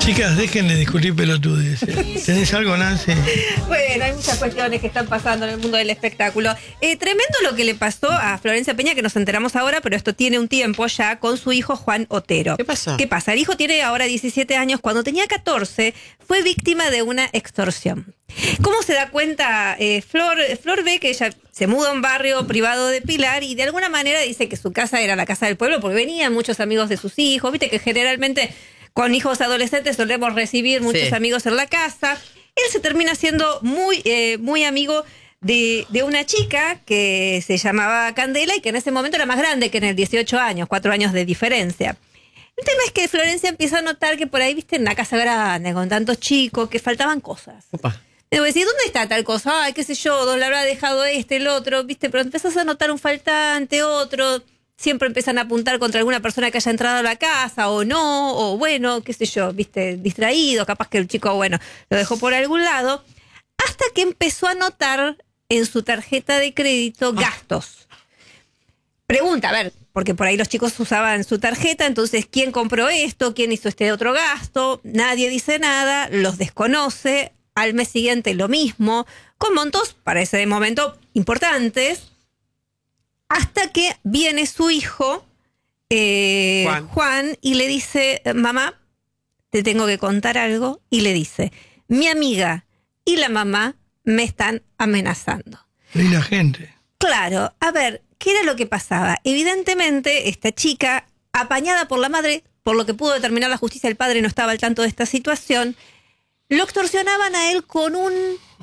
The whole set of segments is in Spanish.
Chicas, dejen de discutir pelotudes. ¿Tenés algo, Nancy? Bueno, hay muchas cuestiones que están pasando en el mundo del espectáculo. Tremendo lo que le pasó a Florencia Peña, que nos enteramos ahora, pero esto tiene un tiempo ya, con su hijo Juan Otero. ¿Qué pasó? ¿Qué pasa? El hijo tiene ahora 17 años. Cuando tenía 14, fue víctima de una extorsión. ¿Cómo se da cuenta? Flor ve que ella se muda a un barrio privado de Pilar y de alguna manera dice que su casa era la casa del pueblo porque venían muchos amigos de sus hijos. Viste que generalmente con hijos adolescentes solemos recibir muchos amigos en la casa. Él se termina siendo muy amigo de una chica que se llamaba Candela y que en ese momento era más grande que en el 18 años, 4 años de diferencia. El tema es que Florencia empieza a notar que por ahí, viste, en la casa grande, con tantos chicos, que faltaban cosas. Opa. Debo decir, ¿dónde está tal cosa? Ay, qué sé yo, ¿dónde le habrá dejado el otro? ¿Viste? Pero empezás a notar un faltante, otro. Siempre empiezan a apuntar contra alguna persona que haya entrado a la casa o no, o bueno, qué sé yo, viste, distraído, capaz que el chico, bueno, lo dejó por algún lado, hasta que empezó a notar en su tarjeta de crédito gastos. Pregunta, a ver, porque por ahí los chicos usaban su tarjeta, entonces, ¿quién compró esto? ¿Quién hizo este otro gasto? Nadie dice nada, los desconoce. Al mes siguiente lo mismo, con montos para ese momento importantes. Hasta que viene su hijo, Juan, y le dice, mamá, te tengo que contar algo. Y le dice, mi amiga y la mamá me están amenazando. Y la gente. Claro, a ver, ¿qué era lo que pasaba? Evidentemente, esta chica, apañada por la madre, por lo que pudo determinar la justicia, el padre no estaba al tanto de esta situación, lo extorsionaban a él con un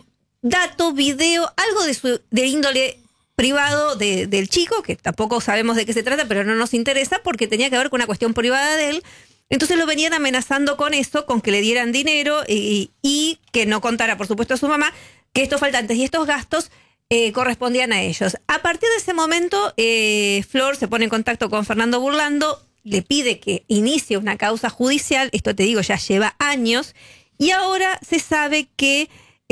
dato, video, algo de índole privado del chico, que tampoco sabemos de qué se trata, pero no nos interesa porque tenía que ver con una cuestión privada de él. Entonces lo venían amenazando con eso, con que le dieran dinero y que no contara, por supuesto, a su mamá, que estos faltantes y estos gastos correspondían a ellos. A partir de ese momento, Flor se pone en contacto con Fernando Burlando, le pide que inicie una causa judicial, esto te digo, ya lleva años, y ahora se sabe que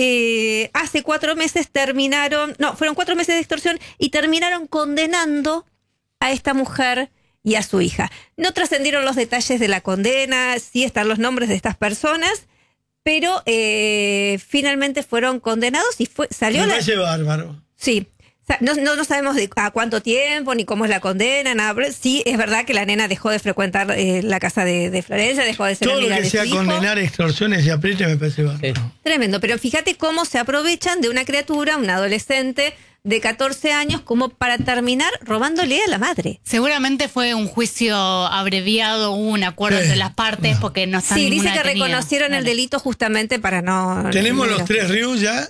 hace 4 meses fueron 4 meses de extorsión y terminaron condenando a esta mujer y a su hija. No trascendieron los detalles de la condena, sí están los nombres de estas personas, pero finalmente fueron condenados y salió Me parece bárbaro. Sí. No sabemos a cuánto tiempo ni cómo es la condena, nada, pero sí es verdad que la nena dejó de frecuentar la casa de Florencia, dejó de ser amiga de su hijo. Todo lo que sea condenar extorsiones y apriete me parece bárbaro. Tremendo, pero fíjate cómo se aprovechan de una criatura, un adolescente de 14 años, como para terminar robándole a la madre. Seguramente fue un juicio abreviado, hubo un acuerdo entre las partes porque no están ninguna detenida. Sí, dice que reconocieron el delito justamente para no... Tenemos los 3 Rius ya.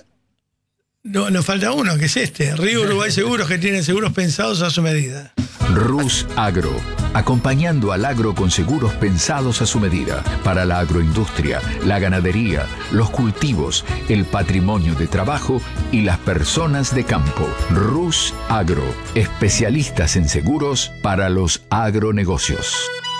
No, nos falta uno, que es este. Río Uruguay Seguros, que tiene seguros pensados a su medida. Rus Agro, acompañando al agro con seguros pensados a su medida, para la agroindustria, la ganadería, los cultivos, el patrimonio de trabajo y las personas de campo. Rus Agro, especialistas en seguros para los agronegocios.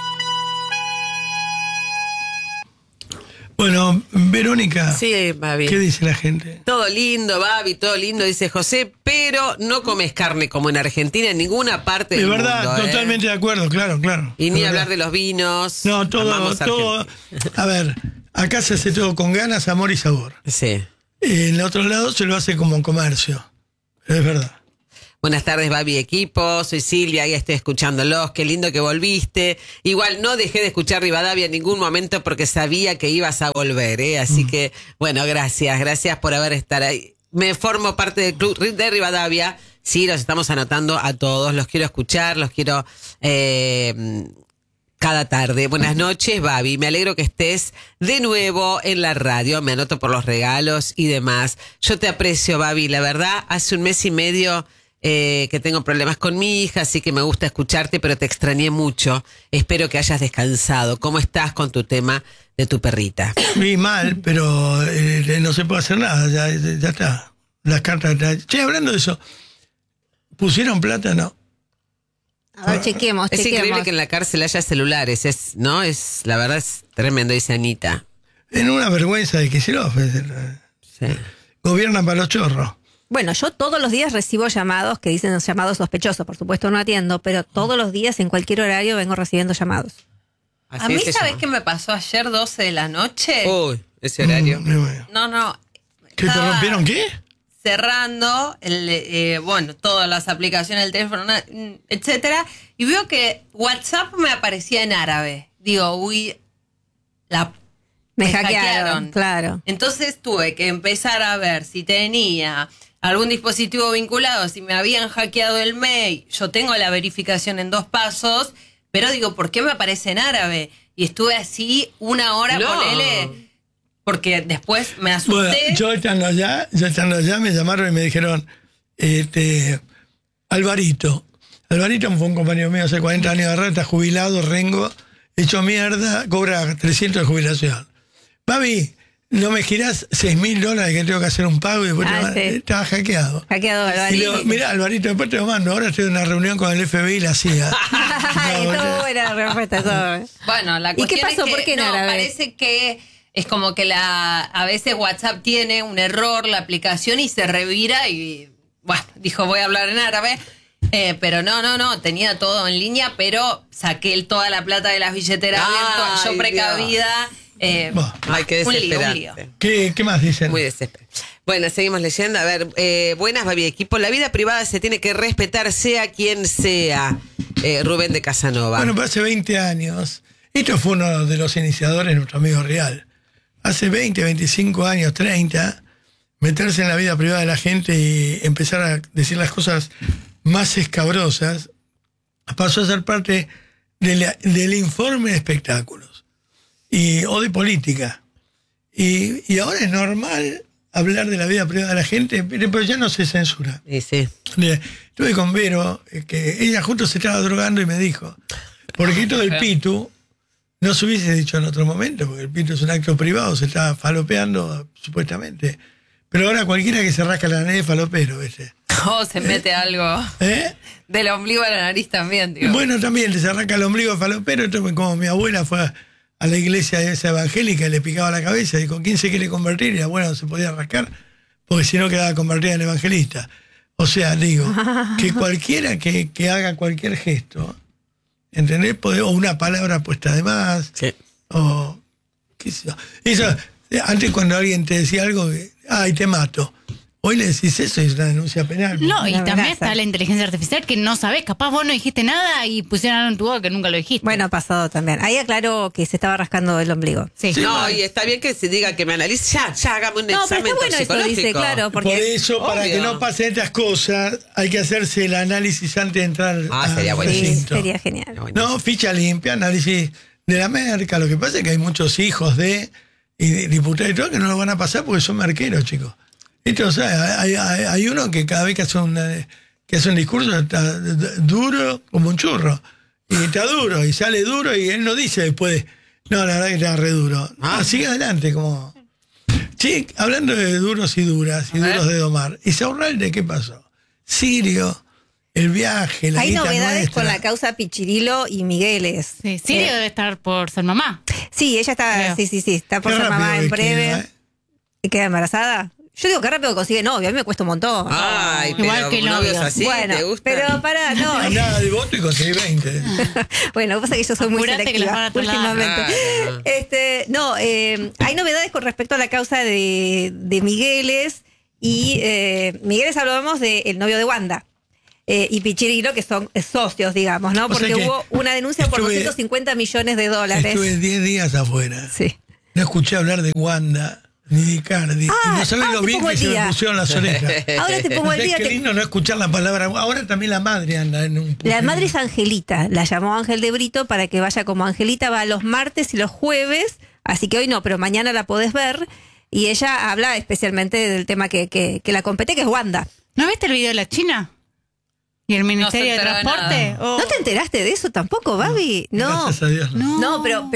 Bueno, Verónica. Sí, Babi. ¿Qué dice la gente? Todo lindo, Babi, todo lindo, dice José, pero no comes carne como en Argentina en ninguna parte del mundo. De verdad, totalmente de acuerdo, claro. Y ni verdad. hablar de los vinos. No, todo. A ver, acá se hace todo con ganas, amor y sabor. Sí. En el otro lado se lo hace como un comercio. Es verdad. Buenas tardes, Babi equipo, soy Silvia, ahí estoy escuchándolos, qué lindo que volviste. Igual no dejé de escuchar Rivadavia en ningún momento porque sabía que ibas a volver, así que, bueno, gracias por estar ahí. Me formo parte del club de Rivadavia, sí, los estamos anotando a todos, los quiero escuchar, los quiero cada tarde. Buenas noches, Babi, me alegro que estés de nuevo en la radio, me anoto por los regalos y demás. Yo te aprecio, Babi, la verdad, hace 1 mes y medio... que tengo problemas con mi hija, así que me gusta escucharte, pero te extrañé mucho. Espero que hayas descansado. ¿Cómo estás con tu tema de tu perrita? Muy mal, pero no se puede hacer nada, ya está. Las cartas... Che, hablando de eso, ¿pusieron plata? No. A ver, chequemos. Es increíble que en la cárcel haya celulares, la verdad es tremendo, dice Anita. En una vergüenza de que se lo Sí. Gobiernan para los chorros. Bueno, yo todos los días recibo llamados que dicen llamados sospechosos, por supuesto no atiendo, pero todos los días en cualquier horario vengo recibiendo llamados. Así A mí, se ¿sabes llama. qué me pasó ayer 12 de la noche? Uy, ese horario. No. ¿Que te Estaba rompieron qué? cerrando todas las aplicaciones del teléfono, etcétera, y veo que WhatsApp me aparecía en árabe. Digo, uy, Me hackearon, claro. Entonces tuve que empezar a ver si tenía algún dispositivo vinculado, si me habían hackeado el mail. Yo tengo la verificación en 2 pasos, pero digo, ¿por qué me aparece en árabe? Y estuve así 1 hora, No. ponele, porque después me asusté. Bueno, yo estando allá me llamaron y me dijeron, Alvarito fue un compañero mío hace 40 años de agarrar, está jubilado, rengo, hecho mierda, cobra 300 de jubilación. Papi, ¿no me girás $6.000 que tengo que hacer un pago y después Sí. estaba hackeado? Hackeado, Y le Alvarito. digo, mira, Alvarito, después te lo mando, ahora estoy en una reunión con el FBI y la CIA. Ay, estuvo buena la respuesta. todo. Bueno, la ¿Y qué cuestión pasó? es que ¿Por qué en no, árabe? parece que es como que a veces WhatsApp tiene un error, la aplicación, y se revira y, bueno, dijo, voy a hablar en árabe. Pero no, tenía todo en línea, pero saqué toda la plata de las billeteras abiertas, yo Ay, precavida. Bueno, Ay, qué un lío, un desesperante. lío. ¿Qué más dicen? Muy desesperante. Bueno, seguimos leyendo. A ver, buenas, Babi Equipo. La vida privada se tiene que respetar, sea quien sea. Rubén de Casanova. Bueno, pues hace 20 años, esto fue uno de los iniciadores, nuestro amigo Real. Hace 20, 25 años, 30, meterse en la vida privada de la gente y empezar a decir las cosas más escabrosas, pasó a ser parte del informe de espectáculos o de política. Y ahora es normal hablar de la vida privada de la gente, pero ya no se censura. Sí. Estuve con Vero, que ella justo se estaba drogando y me dijo, porque esto del pitu no se hubiese dicho en otro momento, porque el pitu es un acto privado, se está falopeando supuestamente. Pero ahora cualquiera que se rasca la nariz es falopero, ¿ves? O se mete algo del ombligo a la nariz también, digo. Bueno, también se arranca el ombligo de falopero, entonces como mi abuela fue a la iglesia esa evangélica y le picaba la cabeza, y con quién se quiere convertir, y la abuela no se podía rascar, porque si no quedaba convertida en evangelista. O sea, digo, que cualquiera que haga cualquier gesto, ¿entendés? O una palabra puesta de más, Sí. o qué sé yo. Eso, antes cuando alguien te decía algo, ay, te mato. Hoy le decís eso y es una denuncia penal. No, y Una también amenaza. está la inteligencia artificial que no sabés, capaz vos no dijiste nada y pusieron en tu boca que nunca lo dijiste. Bueno, ha pasado también. Ahí aclaró que se estaba rascando el ombligo. sí. Sí. No, y está bien que se diga que me analice. Ya hagamos un No, pero examen está bueno eso, toxicológico. dice, claro, Por porque eso, para Obvio. que no pasen estas cosas, hay que hacerse el análisis antes de entrar Sería al buenísimo. sí, recinto. sería genial. No, ficha limpia, análisis de la merca. Lo que pasa es que hay muchos hijos de diputados y todo que no lo van a pasar porque son merqueros, chicos. Esto, o sea, hay uno que cada vez que hace un discurso está duro como un churro. Y está duro, y sale duro, y él no dice después, no, la verdad que está re duro. Ah. Sigue adelante, como... Sí, hablando de duros y duras, y duros de domar. ¿Y Saurralde qué pasó? Sirio, el viaje, la hay guita novedades nuestra. con la causa Pichirilo y Migueles. Sí, Sirio debe estar por ser mamá. Sí, ella está, Creo. sí, está por Qué ser mamá rápido en que breve. queda, ¿eh? ¿Y queda embarazada? Yo digo, qué rápido consigue novio, a mí me cuesta un montón. Ay, Igual pero que novios novios. así, bueno, ¿te gusta? pero para, no. Andaba de voto y conseguí 20. Bueno, lo que pasa es que yo soy muy Apurate que las van selectiva a trasladar. últimamente. Hay novedades con respecto a la causa de Migueles y Migueles hablábamos del novio de Wanda. Y Pichirilo, que son socios, digamos, ¿no? O sea Porque que hubo una denuncia por estuve- $250 millones. Estuve 10 días afuera. Sí. No escuché hablar de Wanda ni de Icardi. Y no saben lo te bien pongo que el se me día. pusieron las orejas. Ahora te pongo el día. Qué lindo no escuchar la palabra. Ahora también la madre anda en un... La madre es Angelita, la llamó Ángel de Brito para que vaya como Angelita, va los martes y los jueves, así que hoy no, pero mañana la podés ver, y ella habla especialmente del tema que la compete, que es Wanda. ¿No viste el video de la China? ¿Y el Ministerio de enteró de Transporte? nada. Oh. ¿No te enteraste de eso tampoco, Babi? No. Gracias a Dios. No. No, pero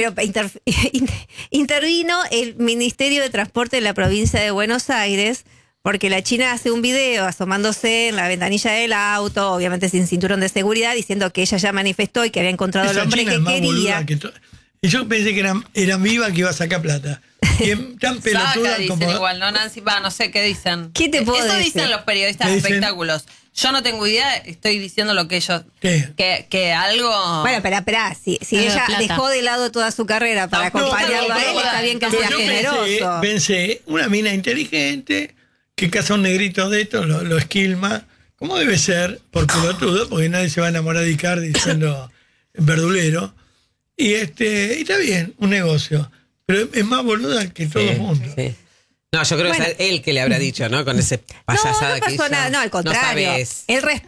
intervino el Ministerio de Transporte de la provincia de Buenos Aires porque la China hace un video asomándose en la ventanilla del auto, obviamente sin cinturón de seguridad, diciendo que ella ya manifestó y que había encontrado al Esa hombre China que es más quería. boluda que y yo pensé que era viva que iba a sacar plata. tan pelotuda Saca, como... dicen igual, ¿no, Nancy? Va, no sé qué dicen. ¿Qué te puedo Eso decir? dicen los periodistas de Dicen- espectáculos. Yo no tengo idea, estoy diciendo lo que ellos... ¿Qué? Que algo... Bueno, espera, si Algo de ella plata. dejó de lado toda su carrera para acompañarlo a él, está bien que Pero sea yo generoso. Pensé, una mina inteligente que casa un negrito de esto, lo esquilma, como debe ser, por pelotudo, porque nadie se va a enamorar de Icardi siendo verdulero. Y está bien, un negocio. Pero es más boluda que todos juntos. Sí. No, yo creo que es él que le habrá dicho, ¿no? Con ese payasada no que hizo. pasó nada, no, al contrario. No sabes.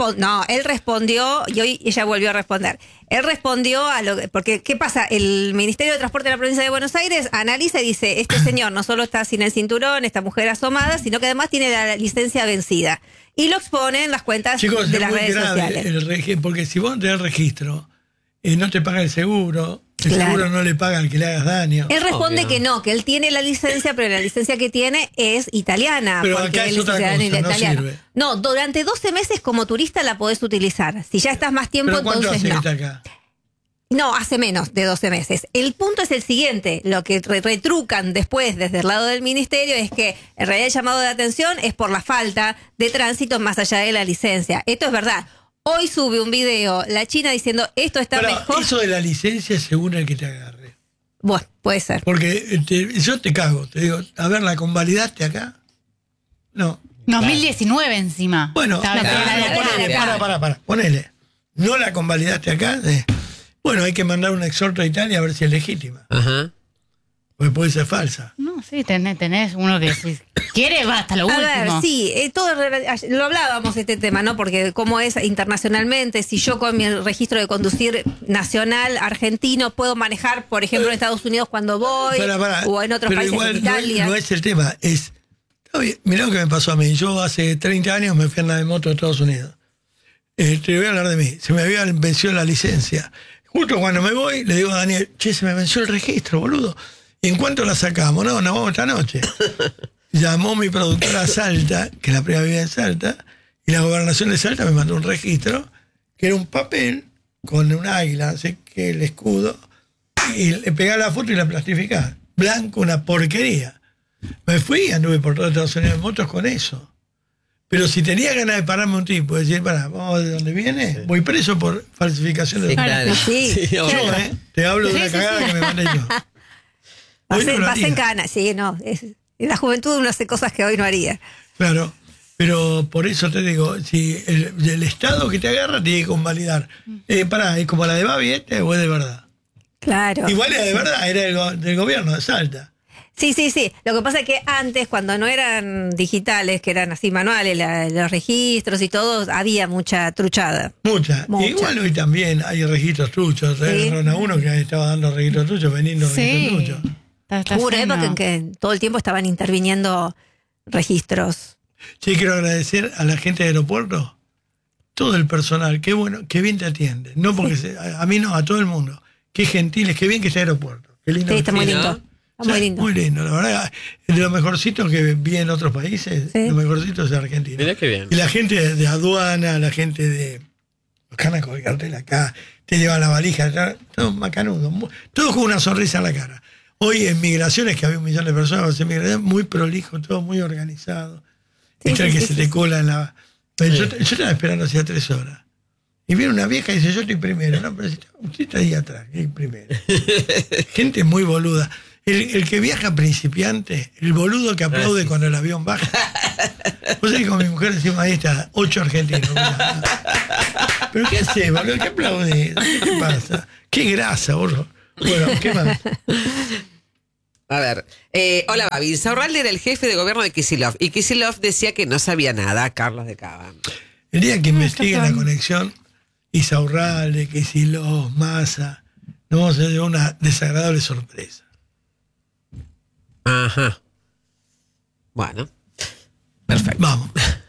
Él respondió y hoy ella volvió a responder. Él respondió a lo que, porque ¿qué pasa? El Ministerio de Transporte de la Provincia de Buenos Aires analiza y dice, este señor no solo está sin el cinturón, esta mujer asomada, sino que además tiene la licencia vencida. Y lo expone en las cuentas Chicos, de es las muy redes grave sociales. porque si vos no tenés registro, no te paga el seguro, el Claro. seguro no le paga al que le hagas daño. Él responde Obvio. que no, que él tiene la licencia, pero la licencia que tiene es italiana. Pero porque acá es él otra ciudadano cosa, no italiano. sirve. No, durante 12 meses como turista la podés utilizar. Si ya estás más tiempo, ¿Pero cuánto entonces hace no. que está acá? No, hace menos de 12 meses. El punto es el siguiente, lo que retrucan después desde el lado del ministerio es que en realidad el llamado de atención es por la falta de tránsito más allá de la licencia. Esto es verdad. Hoy sube un video la China diciendo esto está Pero mejor. eso de la licencia es según el que te agarre. Bueno, puede ser. Porque yo te cago, te digo, a ver, ¿la convalidaste acá? No. 2019 encima. Bueno, Estaba la claro, primera claro, vez. claro. para, ponele. ¿No la convalidaste acá? Bueno, hay que mandar un exhorto a Italia a ver si es legítima. Ajá. Porque puede ser falsa. No, sí, tenés uno que si quiere va hasta lo A último. ver, sí, lo hablábamos este tema, ¿no? Porque cómo es internacionalmente, si yo con mi registro de conducir nacional argentino puedo manejar, por ejemplo, en Estados Unidos cuando voy, Pará. o en otros Pero países, igual en Italia. no es el tema, mirá lo que me pasó a mí. Yo hace 30 años me fui a andar de moto a Estados Unidos. Te voy a hablar de mí. Se me había vencido la licencia. Justo cuando me voy, le digo a Daniel, che, se me venció el registro, boludo. ¿Y en cuánto la sacamos? No, nos vamos esta noche. Llamó mi productora a Salta, que la prima vivía en Salta, y la gobernación de Salta me mandó un registro, que era un papel con un águila, así que el escudo, y le pegaba la foto y la plastificaba. Blanco, una porquería. Me fui y anduve por todo Estados Unidos en motos con eso. Pero si tenía ganas de pararme un tipo y decir, vamos de dónde viene, voy preso por falsificación de Sí, documentos. claro. Sí. Sí, obvio. Yo, te hablo de Sí, una sí, cagada sí. que me mandé yo. Hoy no lo Vas en haría. cana, sí, no. En la juventud uno hace cosas que hoy no haría. Claro, pero por eso te digo, si el Estado que te agarra tiene que convalidar. Pará, es como la de Babi, o es de verdad. Claro. Igual era de verdad, era del gobierno de Salta. Sí. Lo que pasa es que antes, cuando no eran digitales, que eran así manuales, los registros y todo, había mucha truchada. Mucha. Mucha. Igual hoy también hay registros truchos. Agarraron a uno que estaba dando registros truchos, vendiendo registros Sí. truchos. Está Hubo una lleno. época en que todo el tiempo estaban interviniendo registros. Sí, quiero agradecer a la gente de aeropuerto, todo el personal, qué bueno, qué bien te atiende. No porque a mí no, a todo el mundo. Qué gentiles, qué bien que está aeropuerto. Qué lindo. Sí, que está muy tiene. lindo. Está muy lindo. Muy lindo, la verdad. Es de los mejorcitos que vi en otros países, Sí. los mejorcitos de Argentina. Mirá qué bien. Y la gente de aduana, la gente de los canacos de cartel acá, te llevan la valija, todo macanudo, todo con una sonrisa en la cara. Hoy en migraciones, que había 1 millón de personas, en migraciones, muy prolijo, todo muy organizado. Sí, Está el sí, que sí, se sí. te cola en la... Yo estaba esperando hacía 3 horas. Y viene una vieja y dice, yo estoy primero. No, pero usted está ahí atrás, que es primero. Gente muy boluda. El que viaja principiante, el boludo que aplaude cuando el avión baja. Vos sabés que con mi mujer decimos, ahí está, 8 argentinos. Mirá. ¿Pero qué haces, boludo? ¿Qué aplaudís? ¿Qué pasa? ¿Qué grasa, boludo? Bueno, ¿qué más? A ver, hola Babi. Insaurralde era el jefe de gobierno de Kicillof y Kicillof decía que no sabía nada, Carlos de Cava. El día que investiguen la conexión, Insaurralde, Kicillof, Massa, nos vamos a llevar una desagradable sorpresa. Ajá. Bueno, perfecto. Vamos.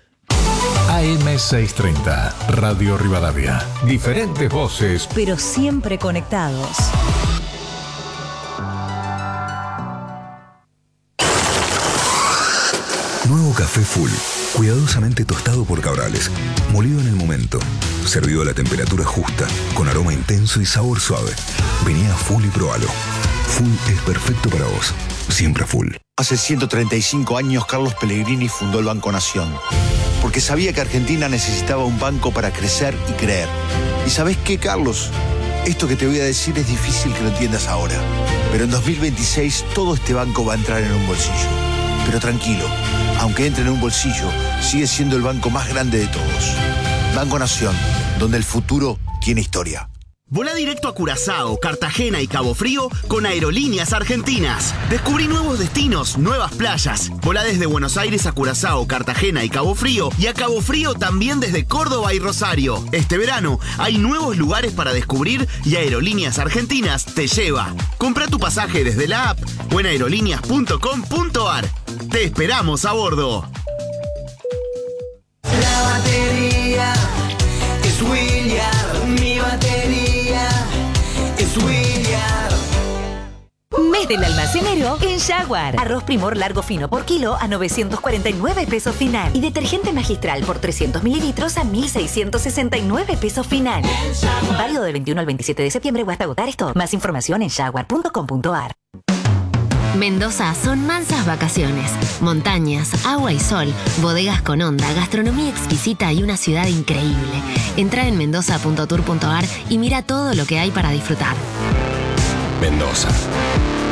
AM630, Radio Rivadavia. Diferentes voces, pero siempre conectados. Nuevo café Full, cuidadosamente tostado por Cabrales, molido en el momento, servido a la temperatura justa, con aroma intenso y sabor suave. Vení a Full y probalo. Full es perfecto para vos, siempre Full. Hace 135 años Carlos Pellegrini fundó el Banco Nación, porque sabía que Argentina necesitaba un banco para crecer y creer. ¿Y sabés qué, Carlos? Esto que te voy a decir es difícil que lo entiendas ahora, pero en 2026 todo este banco va a entrar en un bolsillo. Pero tranquilo, aunque entre en un bolsillo, sigue siendo el banco más grande de todos. Banco Nación, donde el futuro tiene historia. Volá directo a Curazao, Cartagena y Cabo Frío con Aerolíneas Argentinas. Descubrí nuevos destinos, nuevas playas. Volá desde Buenos Aires a Curazao, Cartagena y Cabo Frío, y a Cabo Frío también desde Córdoba y Rosario. Este verano hay nuevos lugares para descubrir y Aerolíneas Argentinas te lleva. Compra tu pasaje desde la app o en aerolíneas.com.ar. Te esperamos a bordo. La batería es Williard, mi batería es Williard. Mes del almacenero en Jaguar. Arroz Primor largo fino por kilo a 949 pesos final. Y detergente magistral por 300 mililitros a 1.669 pesos final. Válido del 21 al 27 de septiembre o hasta agotar stock. Más información en jaguar.com.ar. Mendoza son mansas vacaciones, montañas, agua y sol, bodegas con onda, gastronomía exquisita y una ciudad increíble. Entra en mendoza.tour.ar y mira todo lo que hay para disfrutar. Mendoza.